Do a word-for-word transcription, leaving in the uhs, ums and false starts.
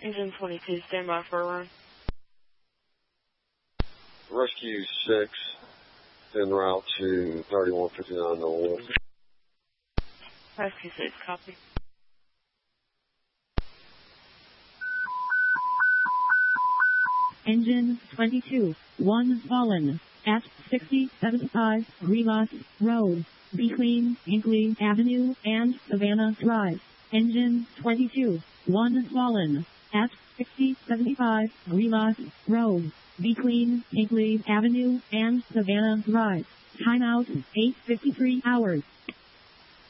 Engine twenty-two, stand by for a run. Rescue six, en route to thirty-one fifty-nine Northwest. Rescue six, copy. Engine twenty-two, one fallen, at sixty seventy-five Rivas Road, between Hinkley Avenue and Savannah Drive. Engine twenty-two, one fallen, at sixty seventy-five Rivas Road, between Hinkley Avenue and Savannah Drive. Timeout, eight fifty-three hours.